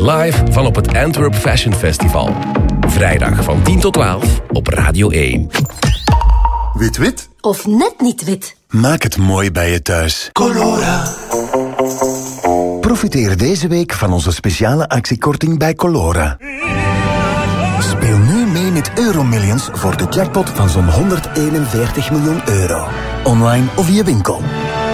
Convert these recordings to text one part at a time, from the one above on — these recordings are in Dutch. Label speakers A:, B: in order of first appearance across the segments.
A: Live van op het Antwerp Fashion Festival. Vrijdag van 10 tot 12 op Radio 1.
B: Wit-wit?
C: Of net niet wit.
B: Maak het mooi bij je thuis. Colora.
D: Profiteer deze week van onze speciale actiekorting bij Colora. Speel nu mee met Euromillions voor de jackpot van zo'n 141 miljoen euro. Online of via winkel.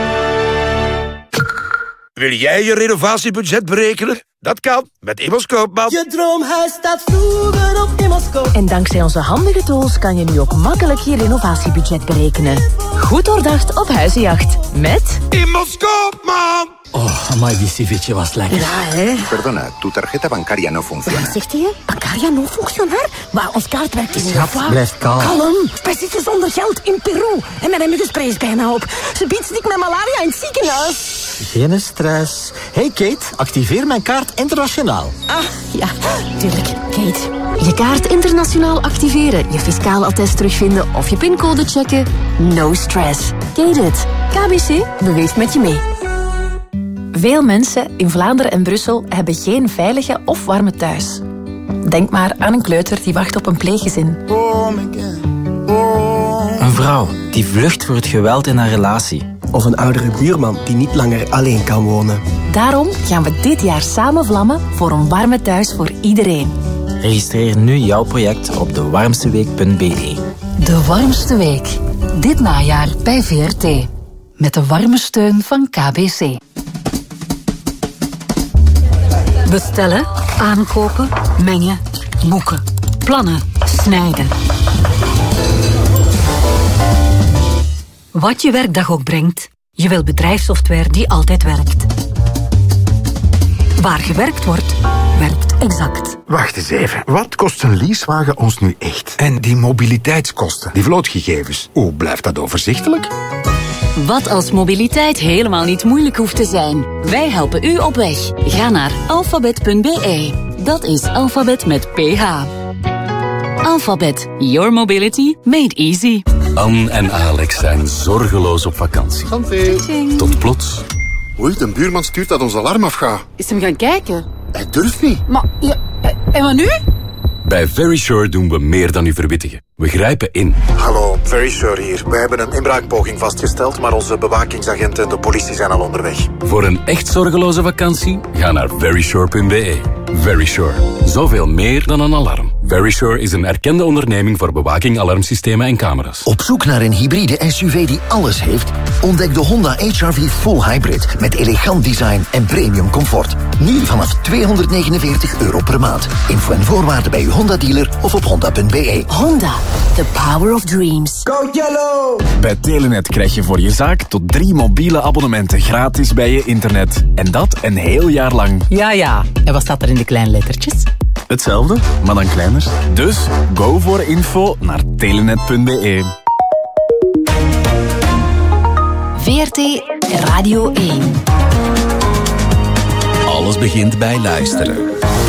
E: Wil jij je renovatiebudget berekenen? Dat kan met Immers Koopman.
F: Je droomhuis staat vroeger op Immers Koopman.
C: En dankzij onze handige tools kan je nu ook makkelijk je renovatiebudget berekenen. Goed doordacht op huizenjacht. Met
E: Immers Koopman.
G: Oh, amai, die ceviche was lekker.
C: Ja, hè?
H: Perdona, tu tarjeta bancaria no funciona.
C: Wat zegt hij? Bancaria no funcionar? Maar ons kaart werkt dus niet.
G: Schat, blijf kalm.
C: Kalm. Wij zitten zonder geld in Peru. En mijn muggenspray is bijna op. Ze biedt ziek met malaria in het ziekenhuis.
G: Geen stress. Hey Kate, activeer mijn kaart internationaal.
C: Ah, ja, tuurlijk. Kate. Je kaart internationaal activeren, je fiscaal attest terugvinden of je pincode checken. No stress. Kate it. KBC beweegt met je mee. Veel mensen in Vlaanderen en Brussel hebben geen veilige of warme thuis. Denk maar aan een kleuter die wacht op een pleeggezin.
I: Een vrouw die vlucht voor het geweld in haar relatie.
J: Of een oudere buurman die niet langer alleen kan wonen.
C: Daarom gaan we dit jaar samen vlammen voor een warme thuis voor iedereen.
I: Registreer nu jouw project op dewarmsteweek.be.
K: De warmste week. Dit najaar bij VRT. Met de warme steun van KBC. Bestellen, aankopen, mengen, boeken, plannen, snijden. Wat je werkdag ook brengt, je wil bedrijfssoftware die altijd werkt. Waar gewerkt wordt, werkt Exact.
L: Wacht eens even. Wat kost een leasewagen ons nu echt? En die mobiliteitskosten, die vlootgegevens, hoe blijft dat overzichtelijk?
K: Wat als mobiliteit helemaal niet moeilijk hoeft te zijn? Wij helpen u op weg. Ga naar alfabet.be. Dat is alfabet met PH. Alfabet. Your mobility made easy.
M: Anne en Alex zijn zorgeloos op vakantie. Tot plots.
N: Oei, de buurman stuurt dat ons alarm afgaat.
O: Is hem gaan kijken?
N: Hij durft niet.
O: Maar, ja, en wat nu?
M: Bij Verisure doen we meer dan u verwittigen. We grijpen in.
P: Hallo, Verisure hier. We hebben een inbraakpoging vastgesteld, maar onze bewakingsagenten en de politie zijn al onderweg.
M: Voor een echt zorgeloze vakantie, ga naar verisure.be. Verisure. Zoveel meer dan een alarm. Verisure is een erkende onderneming voor bewaking, alarmsystemen en camera's.
D: Op zoek naar een hybride SUV die alles heeft? Ontdek de Honda HR-V Full Hybrid met elegant design en premium comfort. Nu vanaf €249 per maand. Info en voorwaarden bij uw Honda-dealer of op honda.be.
C: Honda, the power of dreams.
J: Go Yellow!
Q: Bij Telenet krijg je voor je zaak tot 3 mobiele abonnementen gratis bij je internet. En dat een heel jaar lang.
R: Ja. En wat staat er in de kleine lettertjes?
Q: Hetzelfde, maar dan kleiner. Dus go voor info naar telenet.be.
K: VRT Radio 1.
A: Alles begint bij luisteren.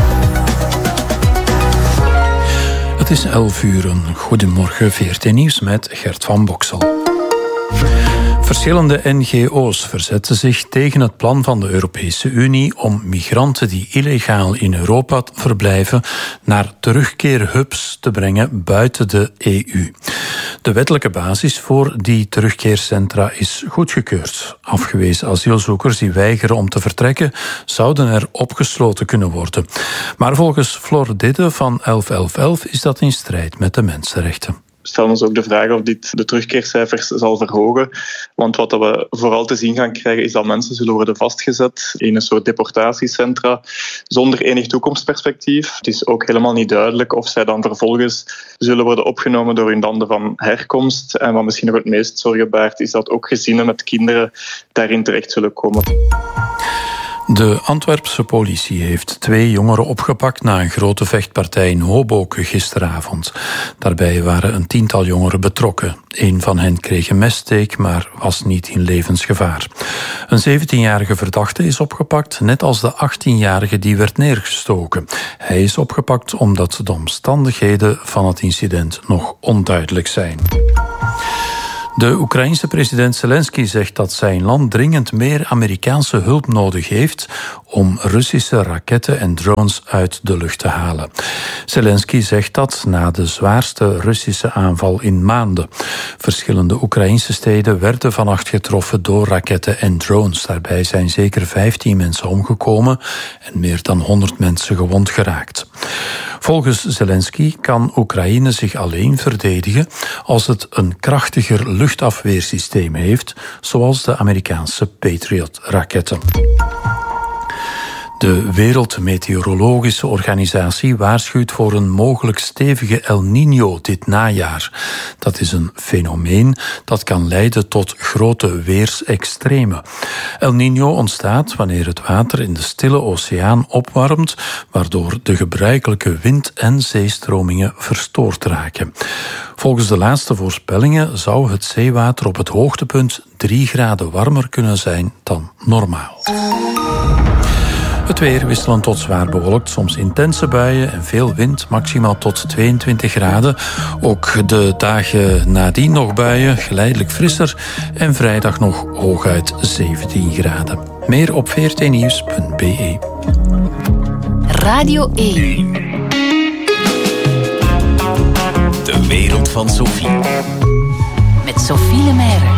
S: Het is 11:00. Goedemorgen, VRT Nieuws met Gert van Boksel. Verschillende NGO's verzetten zich tegen het plan van de Europese Unie om migranten die illegaal in Europa verblijven naar terugkeerhubs te brengen buiten de EU. De wettelijke basis voor die terugkeercentra is goedgekeurd. Afgewezen asielzoekers die weigeren om te vertrekken zouden er opgesloten kunnen worden. Maar volgens Flor Didde van 1111 is dat in strijd met de mensenrechten.
T: We stellen ons ook de vraag of dit de terugkeercijfers zal verhogen. Want wat we vooral te zien gaan krijgen is dat mensen zullen worden vastgezet in een soort deportatiecentra zonder enig toekomstperspectief. Het is ook helemaal niet duidelijk of zij dan vervolgens zullen worden opgenomen door hun landen van herkomst. En wat misschien nog het meest zorgen baart is dat ook gezinnen met kinderen daarin terecht zullen komen.
S: De Antwerpse politie heeft 2 jongeren opgepakt na een grote vechtpartij in Hoboken gisteravond. Daarbij waren een 10-tal jongeren betrokken. Een van hen kreeg een messteek, maar was niet in levensgevaar. Een 17-jarige verdachte is opgepakt, net als de 18-jarige die werd neergestoken. Hij is opgepakt omdat de omstandigheden van het incident nog onduidelijk zijn. De Oekraïense president Zelensky zegt dat zijn land dringend meer Amerikaanse hulp nodig heeft om Russische raketten en drones uit de lucht te halen. Zelensky zegt dat na de zwaarste Russische aanval in maanden. Verschillende Oekraïense steden werden vannacht getroffen door raketten en drones. Daarbij zijn zeker 15 mensen omgekomen en meer dan 100 mensen gewond geraakt. Volgens Zelensky kan Oekraïne zich alleen verdedigen als het een krachtiger luchtafweersysteem heeft, zoals de Amerikaanse Patriot-raketten. De Wereldmeteorologische Organisatie waarschuwt voor een mogelijk stevige El Niño dit najaar. Dat is een fenomeen dat kan leiden tot grote weersextremen. El Niño ontstaat wanneer het water in de Stille Oceaan opwarmt, waardoor de gebruikelijke wind- en zeestromingen verstoord raken. Volgens de laatste voorspellingen zou het zeewater op het hoogtepunt 3 graden warmer kunnen zijn dan normaal. Het weer wisselend tot zwaar bewolkt, soms intense buien en veel wind, maximaal tot 22 graden. Ook de dagen nadien nog buien, geleidelijk frisser en vrijdag nog hooguit 17 graden. Meer op vrtnieuws.be.
K: Radio 1.
A: De wereld van Sophie.
K: Met Sophie Lemaire.